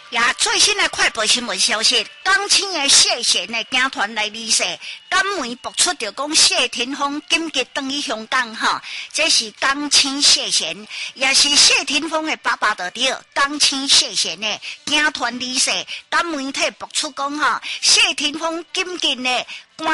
也最新的快报新闻消息，港青的谢贤的警团来离世，港媒爆出着讲谢霆锋紧急返去香港哈，这是港青谢贤，也是谢霆锋的爸爸就对，港青谢贤的警团离世，港媒体爆出讲哈，谢霆锋紧急的。